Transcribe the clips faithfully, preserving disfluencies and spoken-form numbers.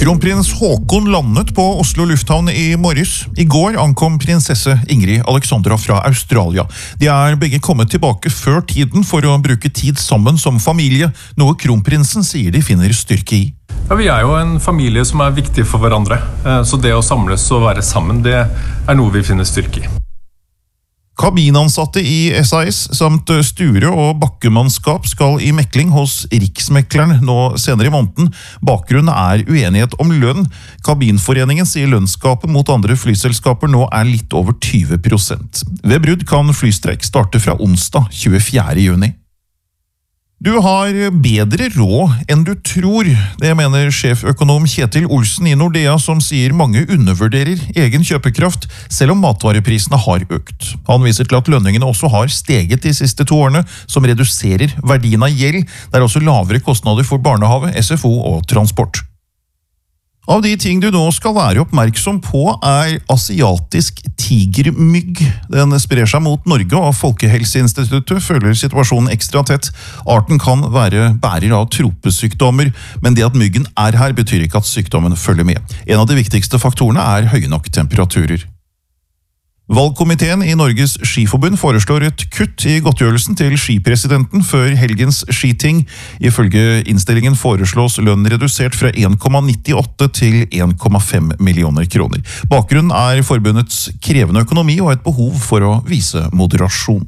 Kronprins Håkon landet på Oslo lufthavn i morges. I går ankom prinsesse Ingrid Alexandra fra Australia. De er begge kommet tilbake før tiden for å bruke tid sammen som familie, noe kronprinsen sier de finner styrke i. Ja, vi er jo en familie som er viktig for hverandre, så det å samles og være sammen, det er noe vi finner styrke i. Kabinansatte i S A S samt sture- og bakkemannskap skal i mekling hos Riksmekleren nå senere i måneden. Bakgrunnen er uenighet om lønn. Kabinforeningen sier lønnsgapet mot andre flyselskaper nå er litt over tyve prosent. Ved brudd kan flystreik starte fra onsdag tjuefjerde juni. Du har bedre råd enn du tror, det mener sjeføkonom Kjetil Olsen i Nordea, som sier mange undervurderer egen kjøpekraft, selv om matvareprisene har økt. Han viser til at lønningene også har steget de siste to årene, som reduserer verdien av gjeld. Det er også lavere kostnader for barnehave, S F O og transport. Av de ting du nå skal være oppmerksom på er asiatisk tigermygg. Den sprer seg mot Norge, og Folkehelseinstituttet følger situasjonen ekstra tett. Arten kan være bærer av tropesykdommer, men det at myggen er her betyr ikke at sykdommen følger med. En av de viktigste faktorene er høye nok temperaturer. Valgkomiteen i Norges Skiforbund foreslår et kutt i godtgjørelsen til skipresidenten før helgens skiting. Ifølge innstillingen foreslås lønn redusert fra en komma nittiåtte til en komma fem millioner kroner. Bakgrunnen er forbundets krevende økonomi og et behov for å vise moderasjon.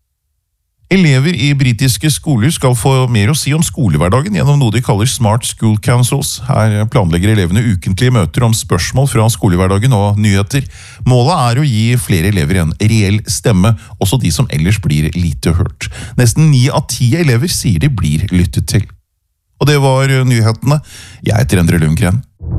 Elever i britiske skoler skal få mer å si om skolehverdagen gjennom noe de kaller Smart School Councils. Her planlegger elevene ukentlige møter om spørsmål fra skolehverdagen og nyheter. Målet er å gi flere elever en reell stemme, også de som ellers blir lite hørt. Nesten ni av ti elever sier de blir lyttet til. Og det var nyhetene. Jeg heter Endre Lundgren.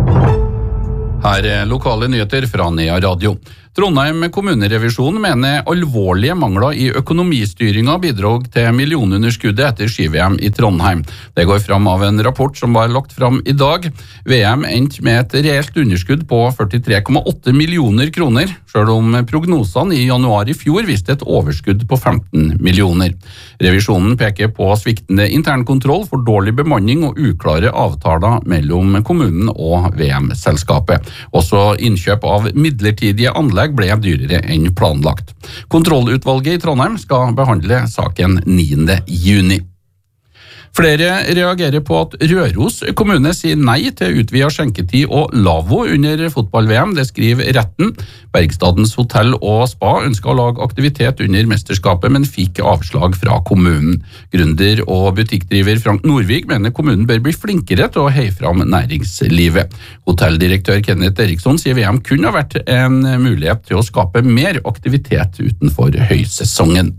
Her er lokale nyheter fra Nea Radio. Trondheim kommunerevisjon mener alvorlige mangler i økonomistyringa bidrog til millionunderskuddet etter ski-V M i Trondheim. Det går fram av en rapport som var lagt fram i dag. V M endte med et reelt underskudd på førtitre komma åtte millioner kroner, selv om prognosene i januar i fjor viste et overskudd på femten millioner. Revisjonen peker på sviktende internkontroll, for dårlig bemanning og uklare avtaler mellom kommunen og V M-selskapet. Også innkjøp av midlertidige anlegg ble dyrere enn planlagt. Kontrollutvalget i Trondheim skal behandle saken niende juni. Flere reagerer på at Røros kommune sier nei til utvidet skjenketid og lavvo under fotball-V M, det skriver retten. Bergstadens hotell og spa ønsket å lage aktivitet under mesterskapet, men fikk avslag fra kommunen. Gründer og butikkdriver Frank Norvig mener kommunen bør bli flinkere til å heie fram næringslivet. Hotelldirektør Kenneth Eriksson sier V M kunne ha vært en mulighet til å skape mer aktivitet utenfor høysesongen.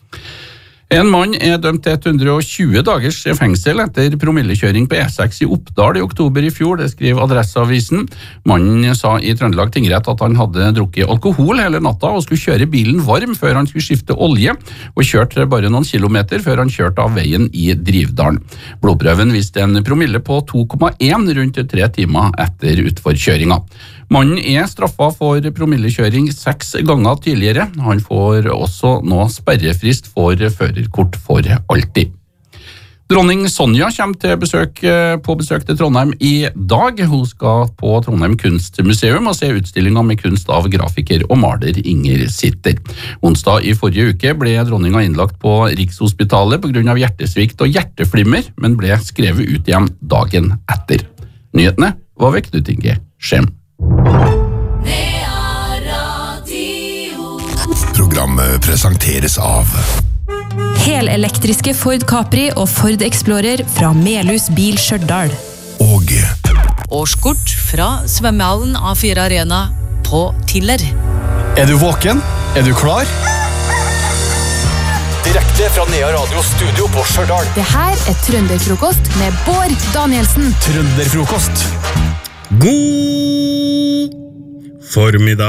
En mann er dømt til hundre og tjue dagers fengsel etter promillekjøring på E seks i Oppdal i oktober i fjor, det skriver Adresseavisen. Mannen sa i Trøndelag tingrett at han hadde drukket alkohol hele natta og skulle kjøre bilen varm før han skulle skifte olje, og kjørte bare noen kilometer før han kjørte av veien i Drivdalen. Blodprøven viste en promille på to komma en rundt tre timer etter utforkjøringa. Mannen er straffet for promillekjøring seks ganger tidligere. Han får også nå sperrefrist for førerkort for alltid. Dronning Sonja kommer til besøk, på besøk til Trondheim i dag. Hun skal på Trondheim Kunstmuseum og se utstillinger med kunst av grafiker og maler Inger Sitter. Onsdag i forrige uke ble dronninga innlagt på Rikshospitalet på grunn av hjertesvikt og hjerteflimmer, men ble skrevet ut igjen dagen etter. Nyhetene var ved Knut Inge Skjem. Programmet presenteres av helelektriske Ford Capri og Ford Explorer fra Melhus Bil Stjørdal. Og årskort fra svømmehallen A fire Arena på Tiller. Er du våken? Er du klar? Direkte fra Nea Radio Studio på Stjørdal. Det her er Trønderfrokost med Bård Danielsen. Trønderfrokost. God formiddag.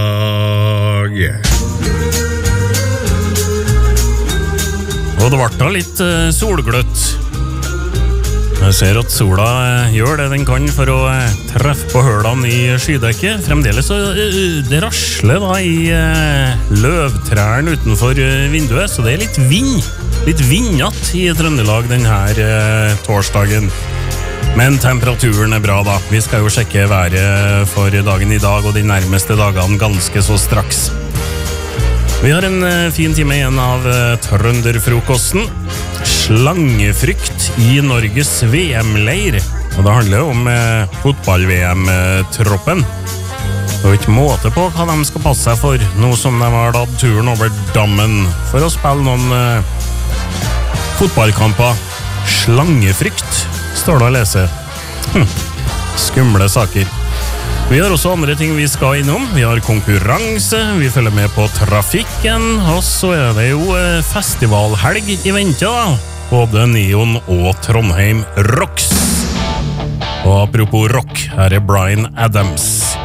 Og det ble da litt uh, solgløtt. Jeg ser at sola uh, gjør det den kan for å uh, treffe på hølene i skydekket. Fremdeles så uh, det rasler da i uh, løvtrærne utenfor uh, vinduet, så det er litt vind. Litt vindnatt i Trøndelag denne uh, torsdagen. Men temperaturen er bra da. Vi skal jo sjekke været for dagen i dag og de nærmeste dagene ganske så straks. Vi har en fin time igjen av Trønderfrokosten. Slangefrykt i Norges V M-leir. Og det handler jo om fotball-V M-troppen. Det er ikke måte på hva de skal passe seg for, nå som de har tatt turen over dammen for å spille noen uh, fotballkamper. Slangefrykt, står det å lese. Hm. Skumle saker. Vi har også andre ting vi skal innom. Vi har konkurranse, vi følger med på trafikken, og så er det jo uh, festivalhelg i vente da. Både Neon og Trondheim Rocks. Og apropos rock, her er Bryan Adams.